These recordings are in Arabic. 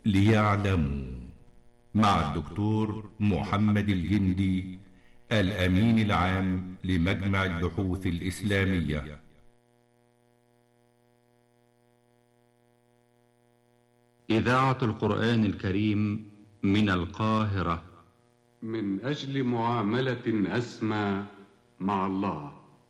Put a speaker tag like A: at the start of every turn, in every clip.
A: ليعلموا مع الدكتور محمد الجندي الأمين العام لمجمع البحوث الإسلامية.
B: إذاعة القرآن الكريم من القاهرة.
C: من أجل معاملة أسمى مع الله،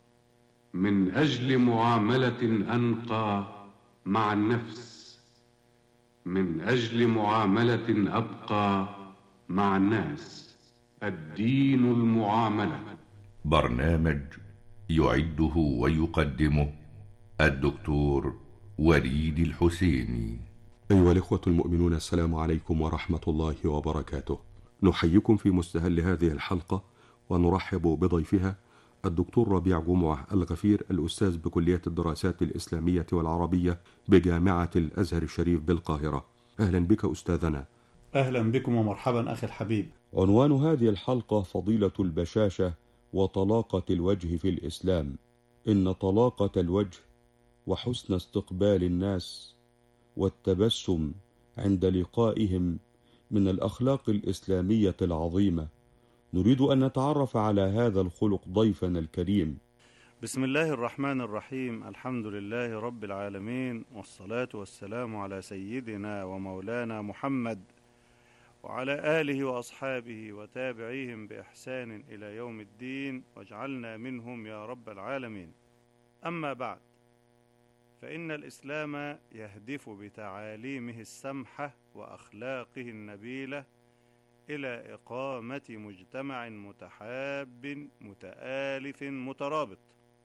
C: من أجل معاملة أنقى مع النفس، من أجل معاملة أبقى مع الناس. الدين المعاملة.
A: برنامج يعده ويقدمه الدكتور وليد الحسيني.
D: أيها الإخوة المؤمنون، السلام عليكم ورحمة الله وبركاته. نحييكم في مستهل هذه الحلقة ونرحب بضيفها الدكتور ربيع جمعة الغفير، الأستاذ بكلية الدراسات الإسلامية والعربية بجامعة الأزهر الشريف بالقاهرة. أهلا بك أستاذنا.
E: أهلا بكم ومرحبا أخي الحبيب.
D: عنوان هذه الحلقة فضيلة البشاشة وطلاقة الوجه في الإسلام. إن طلاقة الوجه وحسن استقبال الناس والتبسم عند لقائهم من الأخلاق الإسلامية العظيمة. نريد أن نتعرف على هذا الخلق ضيفنا الكريم.
E: بسم الله الرحمن الرحيم. الحمد لله رب العالمين، والصلاة والسلام على سيدنا ومولانا محمد وعلى آله وأصحابه وتابعيهم بإحسان إلى يوم الدين، واجعلنا منهم يا رب العالمين. أما بعد، فإن الإسلام يهدف بتعاليمه السمحة وأخلاقه النبيلة إلى إقامة مجتمع متحاب متآلف مترابط،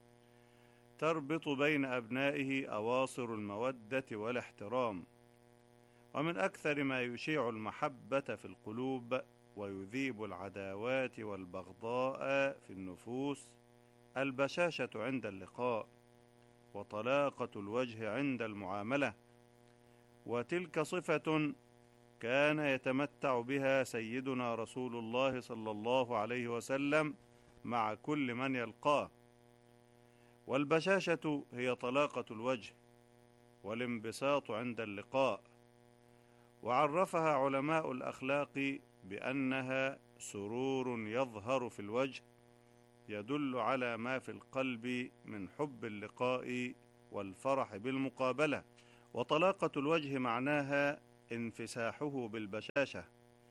E: تربط بين أبنائه أواصر المودة والاحترام. ومن أكثر ما يشيع المحبة في القلوب ويذيب العداوات والبغضاء في النفوس البشاشة عند اللقاء، وطلاقة الوجه عند المعاملة. وتلك صفة كان يتمتع بها سيدنا رسول الله صلى الله عليه وسلم مع كل من يلقاه. والبشاشة هي طلاقة الوجه والانبساط عند اللقاء، وعرفها علماء الأخلاق بأنها سرور يظهر في الوجه يدل على ما في القلب من حب اللقاء والفرح بالمقابلة. وطلاقة الوجه معناها انفساحه بالبشاشة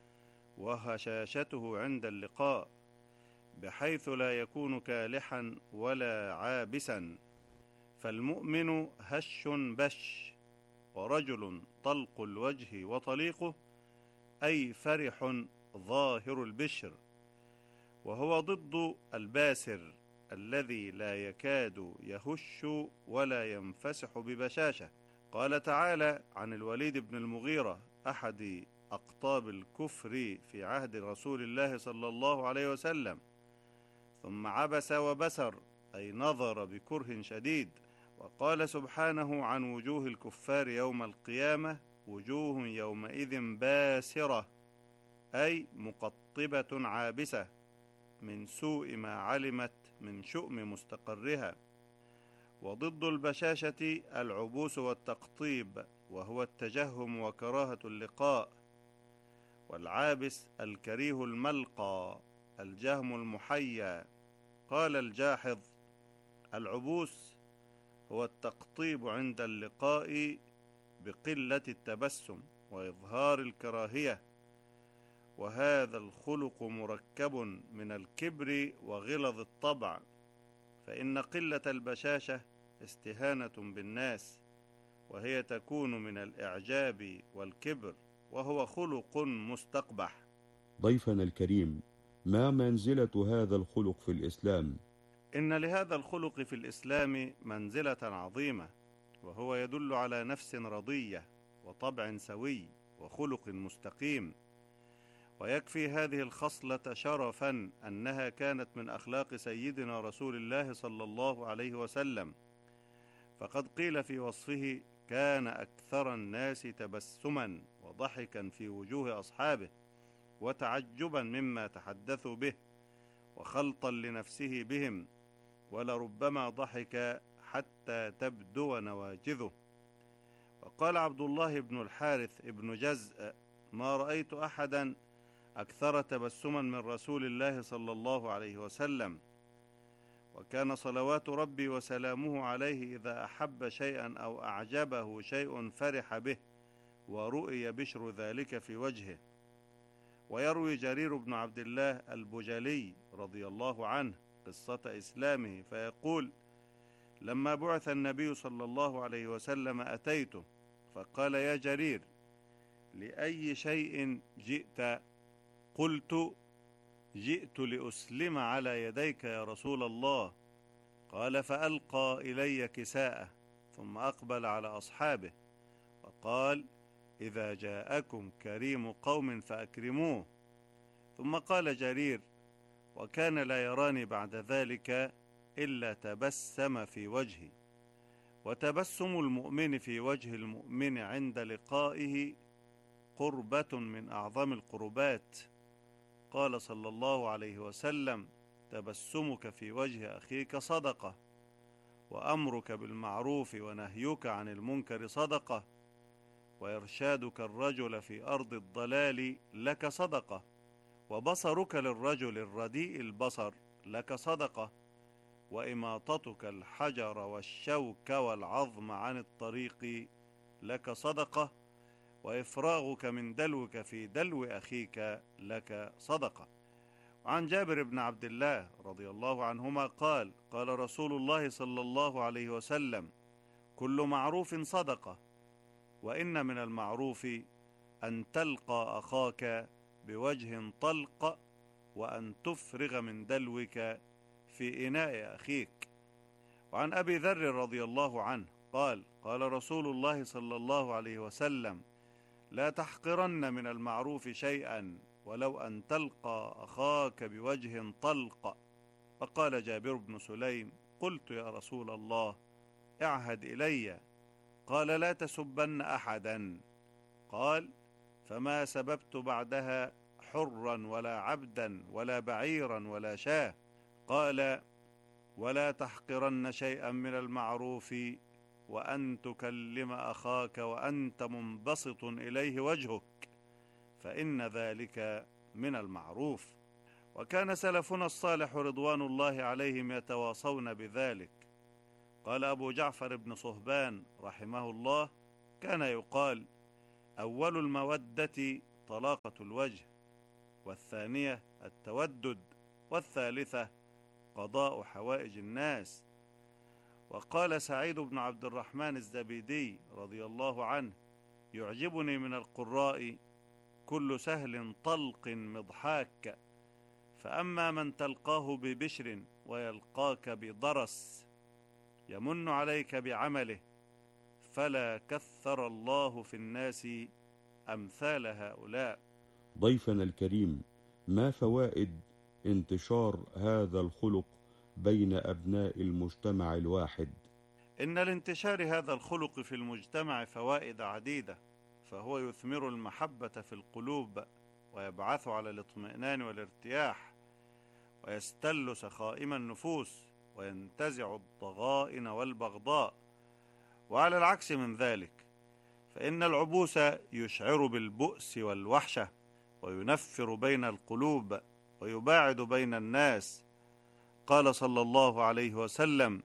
E: وهشاشته عند اللقاء، بحيث لا يكون كالحا ولا عابسا. فالمؤمن هش بش، ورجل طلق الوجه وطليقه، أي فرح ظاهر البشر، وهو ضد الباسر الذي لا يكاد يهش ولا ينفسح ببشاشة. قال تعالى عن الوليد بن المغيرة أحد أقطاب الكفر في عهد رسول الله صلى الله عليه وسلم: ثم عبس وبسر، أي نظر بكره شديد. وقال سبحانه عن وجوه الكفار يوم القيامة: وجوه يومئذ باسرة، أي مقطبة عابسة من سوء ما علمت من شؤم مستقرها. وضد البشاشة العبوس والتقطيب، وهو التجهم وكراهة اللقاء. والعابس الكريه الملقى، الجهم المحيا. قال الجاحظ: العبوس هو التقطيب عند اللقاء بقلة التبسم وإظهار الكراهية، وهذا الخلق مركب من الكبر وغلظ الطبع، فإن قلة البشاشة استهانة بالناس، وهي تكون من الإعجاب والكبر، وهو خلق مستقبح.
D: ضيفنا الكريم، ما منزلة هذا الخلق في الإسلام؟
E: إن لهذا الخلق في الإسلام منزلة عظيمة، وهو يدل على نفس رضية وطبع سوي وخلق مستقيم. ويكفي هذه الخصلة شرفا أنها كانت من أخلاق سيدنا رسول الله صلى الله عليه وسلم، فقد قيل في وصفه: كان أكثر الناس تبسما وضحكا في وجوه أصحابه، وتعجبا مما تحدثوا به، وخلطا لنفسه بهم، ولربما ضحك حتى تبدو نواجذه. وقال عبد الله بن الحارث بن جزء: ما رأيت أحدا أكثر تبسما من رسول الله صلى الله عليه وسلم، وكان صلوات ربي وسلامه عليه إذا أحب شيئا أو أعجبه شيء فرح به، ورؤي بشر ذلك في وجهه. ويروي جرير بن عبد الله البجلي رضي الله عنه قصة إسلامه فيقول: لما بعث النبي صلى الله عليه وسلم أتيته فقال: يا جرير، لأي شيء جئت؟ قلت: جئت لأسلم على يديك يا رسول الله. قال: فألقى إلي كساءه، ثم أقبل على أصحابه وقال: إذا جاءكم كريم قوم فأكرموه. ثم قال جرير: وكان لا يراني بعد ذلك إلا تبسم في وجهي. وتبسم المؤمن في وجه المؤمن عند لقائه قربة من أعظم القربات. قال صلى الله عليه وسلم: تبسمك في وجه أخيك صدقة، وأمرك بالمعروف ونهيك عن المنكر صدقة، وإرشادك الرجل في أرض الضلال لك صدقة، وبصرك للرجل الرديء البصر لك صدقة، وإماطتك الحجر والشوك والعظم عن الطريق لك صدقة، وإفراغك من دلوك في دلو أخيك لك صدقة. وعن جابر بن عبد الله رضي الله عنهما قال: قال رسول الله صلى الله عليه وسلم: كل معروف صدقة، وإن من المعروف أن تلقى أخاك بوجه طلق، وأن تفرغ من دلوك في إناء أخيك. وعن أبي ذر رضي الله عنه قال: قال رسول الله صلى الله عليه وسلم: لا تحقرن من المعروف شيئا ولو أن تلقى أخاك بوجه طلق. فقال جابر بن سليم: قلت يا رسول الله اعهد إلي. قال: لا تسبن أحدا. قال: فما سببت بعدها حرا ولا عبدا ولا بعيرا ولا شاه. قال: ولا تحقرن شيئا من المعروف وأن تكلم أخاك وأنت منبسط إليه وجهك، فإن ذلك من المعروف. وكان سلفنا الصالح رضوان الله عليهم يتواصون بذلك. قال أبو جعفر بن صهبان رحمه الله: كان يقال: أول المودة طلاقة الوجه، والثانية التودد، والثالثة قضاء حوائج الناس. وقال سعيد بن عبد الرحمن الزبيدي رضي الله عنه: يعجبني من القراء كل سهل طلق مضحاك، فأما من تلقاه ببشر ويلقاك بضرس يمن عليك بعمله، فلا كثر الله في الناس أمثال هؤلاء.
D: ضيفنا الكريم، ما فوائد انتشار هذا الخلق بين أبناء المجتمع الواحد؟
E: إن لانتشار هذا الخلق في المجتمع فوائد عديدة، فهو يثمر المحبة في القلوب، ويبعث على الاطمئنان والارتياح، ويستل سخائم النفوس، وينتزع الضغائن والبغضاء. وعلى العكس من ذلك، فإن العبوس يشعر بالبؤس والوحشة، وينفر بين القلوب، ويباعد بين الناس. قال صلى الله عليه وسلم: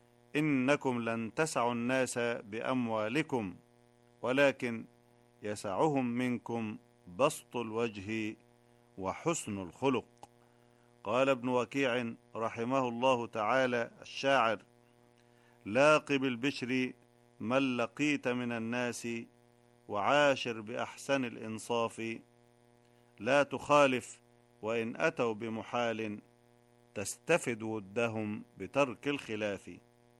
E: إنكم لن تسعوا الناس بأموالكم، ولكن يسعهم منكم بسط الوجه وحسن الخلق. قال ابن وكيع رحمه الله تعالى الشاعر: لاق بالبشر من لقيت من الناس، وعاشر بأحسن الإنصاف، لا تخالف وإن أتوا بمحال، تستفد ودهم بترك الخلاف.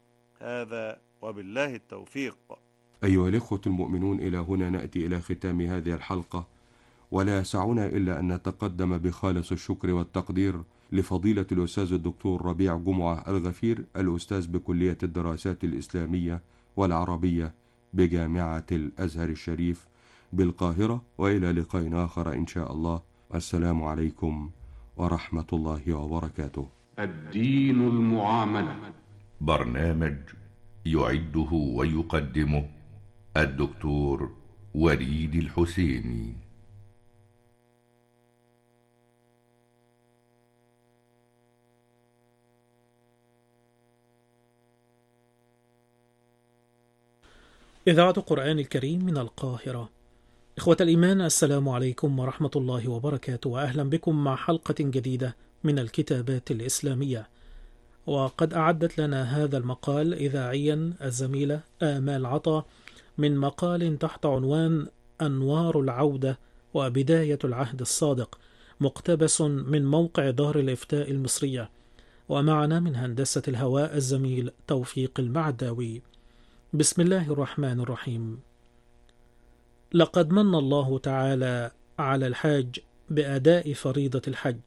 E: هذا وبالله التوفيق.
F: أيها الإخوة المؤمنون، إلى هنا نأتي إلى ختام هذه الحلقة، ولا يسعنا إلا أن نتقدم بخالص الشكر والتقدير لفضيلة الأستاذ الدكتور ربيع جمعة الغفير، الأستاذ بكلية الدراسات الإسلامية والعربية بجامعة الأزهر الشريف بالقاهرة. وإلى لقاء آخر إن شاء الله. السلام عليكم ورحمة الله وبركاته.
C: الدين المعاملة،
A: برنامج يعده ويقدمه الدكتور وليد الحسيني.
G: إذاعة قرآن الكريم من القاهرة. إخوة الإيمان، السلام عليكم ورحمة الله وبركاته، وأهلا بكم مع حلقة جديدة من الكتابات الإسلامية. وقد أعدت لنا هذا المقال إذاعيا الزميلة آمال عطا من مقال تحت عنوان أنوار العودة وبداية العهد الصادق، مقتبس من موقع دار الإفتاء المصرية. ومعنا من هندسة الهواء الزميل توفيق المعداوي. بسم الله الرحمن الرحيم. لقد من الله تعالى على الحاج بأداء فريضة الحج،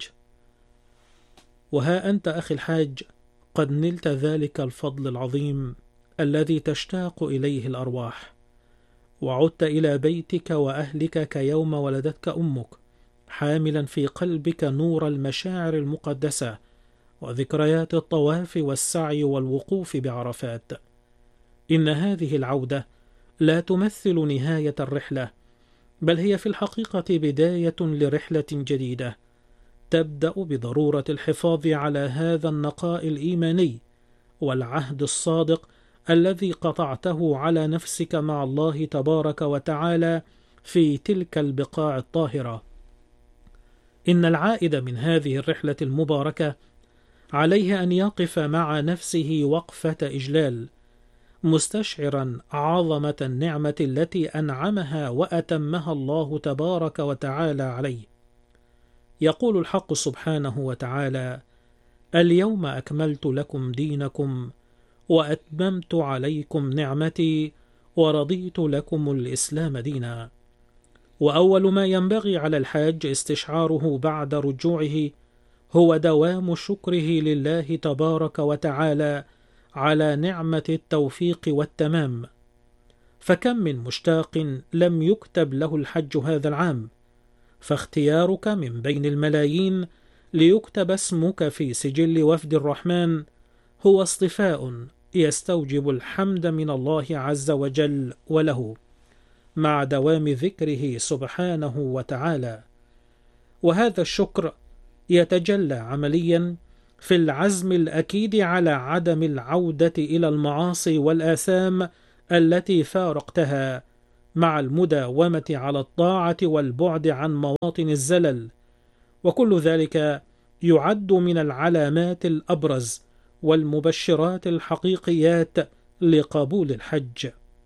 G: وها أنت أخي الحاج قد نلت ذلك الفضل العظيم الذي تشتاق إليه الأرواح، وعدت إلى بيتك وأهلك كيوم ولدتك أمك، حاملا في قلبك نور المشاعر المقدسة وذكريات الطواف والسعي والوقوف بعرفات. إن هذه العودة لا تمثل نهاية الرحلة، بل هي في الحقيقة بداية لرحلة جديدة تبدأ بضرورة الحفاظ على هذا النقاء الإيماني والعهد الصادق الذي قطعته على نفسك مع الله تبارك وتعالى في تلك البقاع الطاهرة. إن العائد من هذه الرحلة المباركة عليه أن يقف مع نفسه وقفة إجلال، مستشعرا عظمة النعمة التي أنعمها وأتمها الله تبارك وتعالى عليه. يقول الحق سبحانه وتعالى: اليوم أكملت لكم دينكم وأتممت عليكم نعمتي ورضيت لكم الإسلام دينا. وأول ما ينبغي على الحاج استشعاره بعد رجوعه هو دوام شكره لله تبارك وتعالى على نعمة التوفيق والتمام. فكم من مشتاق لم يكتب له الحج هذا العام، فاختيارك من بين الملايين ليكتب اسمك في سجل وفد الرحمن هو اصطفاء يستوجب الحمد من الله عز وجل وله، مع دوام ذكره سبحانه وتعالى. وهذا الشكر يتجلى عمليا في العزم الأكيد على عدم العودة إلى المعاصي والآثام التي فارقتها، مع المداومة على الطاعة والبعد عن مواطن الزلل. وكل ذلك يعد من العلامات الأبرز والمبشرات الحقيقيات لقبول الحج.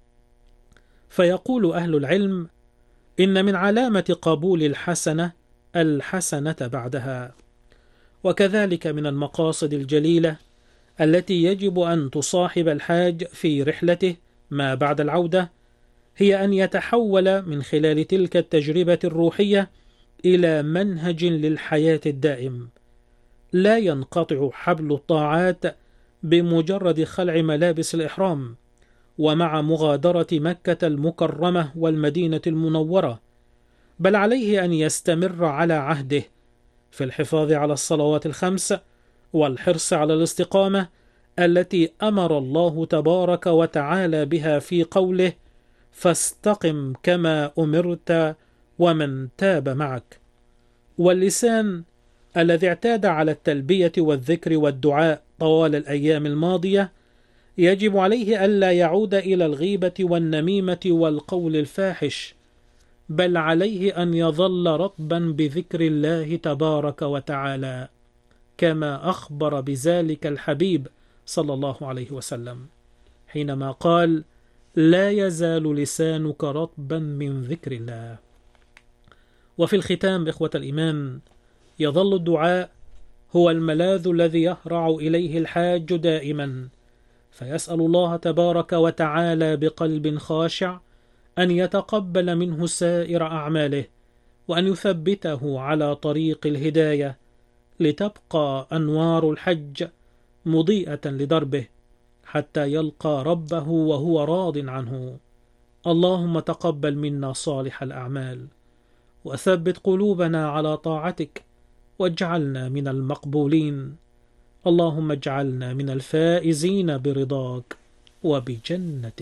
G: فيقول أهل العلم: إن من علامة قبول الحسنة الحسنة بعدها. وكذلك من المقاصد الجليلة التي يجب أن تصاحب الحاج في رحلته ما بعد العودة هي أن يتحول من خلال تلك التجربة الروحية إلى منهج للحياة الدائم. لا ينقطع حبل الطاعات بمجرد خلع ملابس الإحرام ومع مغادرة مكة المكرمة والمدينة المنورة، بل عليه أن يستمر على عهده في الحفاظ على الصلوات الخمس والحرص على الاستقامة التي أمر الله تبارك وتعالى بها في قوله: فاستقم كما أمرت ومن تاب معك. واللسان الذي اعتاد على التلبية والذكر والدعاء طوال الأيام الماضية يجب عليه ألا يعود إلى الغيبة والنميمة والقول الفاحش، بل عليه أن يظل رطبا بذكر الله تبارك وتعالى، كما أخبر بذلك الحبيب صلى الله عليه وسلم حينما قال: لا يزال لسانك رطبا من ذكر الله. وفي الختام إخوة الإيمان، يظل الدعاء هو الملاذ الذي يهرع إليه الحاج دائما، فيسأل الله تبارك وتعالى بقلب خاشع أن يتقبل منه سائر أعماله، وأن يثبته على طريق الهداية، لتبقى أنوار الحج مضيئة لدربه حتى يلقى ربه وهو راض عنه. اللهم تقبل منا صالح الأعمال، وثبت قلوبنا على طاعتك، واجعلنا من المقبولين. اللهم اجعلنا من الفائزين برضاك وبجنتك.